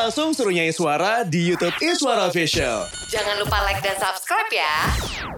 langsung suruh nyanyi suara di YouTube Iswara Official. Jangan lupa like dan subscribe ya.